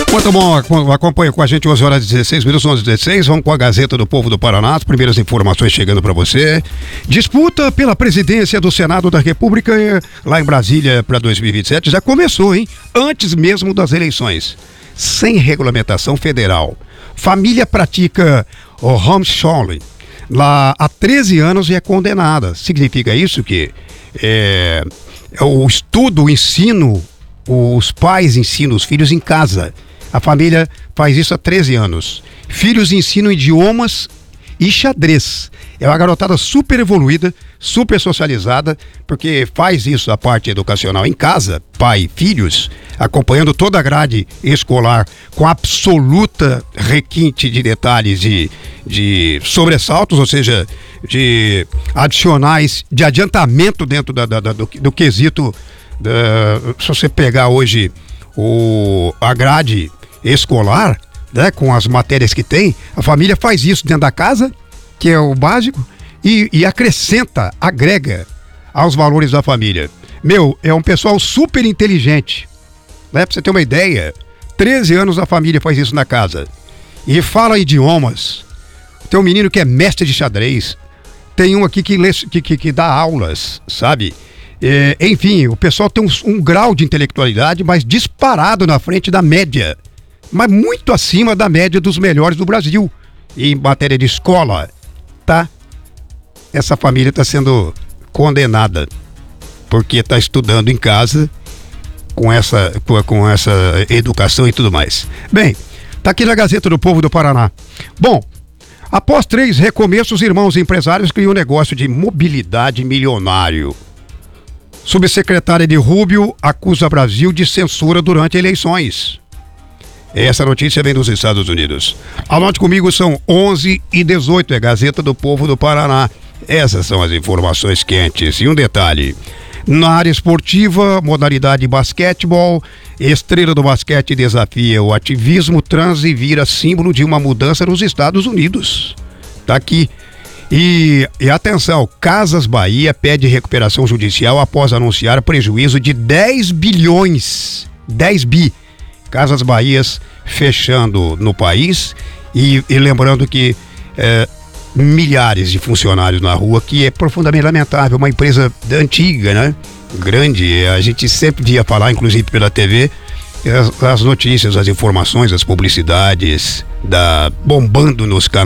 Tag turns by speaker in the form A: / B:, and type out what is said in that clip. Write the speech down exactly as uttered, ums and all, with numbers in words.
A: Muito bom, acompanha com a gente onze horas e dezesseis minutos, onze e dezesseis. Vamos com a Gazeta do Povo do Paraná, as primeiras informações chegando para você. Disputa pela presidência do Senado da República lá em Brasília para dois mil e vinte e sete já começou, hein? Antes mesmo das eleições, sem regulamentação federal. Família pratica o homeschooling lá há treze anos e é condenada. Significa isso que é, o estudo, o ensino, os pais ensinam os filhos em casa. A família faz isso há treze anos. Filhos ensinam idiomas e xadrez. É uma garotada super evoluída, super socializada, porque faz isso a parte educacional em casa, pai e filhos, acompanhando toda a grade escolar com absoluta requinte de detalhes de, de sobressaltos, ou seja, de adicionais, de adiantamento dentro da, da, da, do, do quesito. Da, se você pegar hoje o, a grade escolar, né, com as matérias que tem, a família faz isso dentro da casa, que é o básico, e, e acrescenta, agrega aos valores da família. Meu, é um pessoal super inteligente, né? Pra você ter uma ideia, treze anos a família faz isso na casa. E fala idiomas. Tem um menino que é mestre de xadrez, tem um aqui que, lê, que, que, que dá aulas, sabe? É, enfim, o pessoal tem um, um grau de intelectualidade, mas disparado na frente da média, mas muito acima da média dos melhores do Brasil em matéria de escola, tá? Essa família está sendo condenada porque está estudando em casa com essa, com, com essa educação e tudo mais. Bem, tá aqui na Gazeta do Povo do Paraná. Bom, após três recomeços, irmãos empresários criam um negócio de mobilidade milionário. Subsecretária de Rubio acusa Brasil de censura durante eleições. Essa notícia vem dos Estados Unidos. Anote comigo, são onze e dezoito, é Gazeta do Povo do Paraná. Essas são as informações quentes. E um detalhe, na área esportiva, modalidade basquetebol, estrela do basquete desafia o ativismo trans e vira símbolo de uma mudança nos Estados Unidos. Tá aqui. E, e atenção, Casas Bahia pede recuperação judicial após anunciar prejuízo de dez bilhões. dez bi. Casas Bahias fechando no país e, e lembrando que é, milhares de funcionários na rua, que é profundamente lamentável, uma empresa antiga, né? Grande, a gente sempre via falar, inclusive pela T V, as, as notícias, as informações, as publicidades da, bombando nos canais.